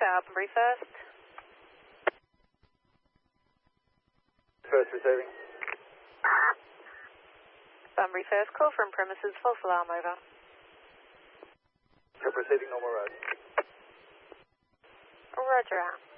Albury first. First receiving. Bunbury first, call from premises, false alarm, over. Proceeding normal road. Roger out.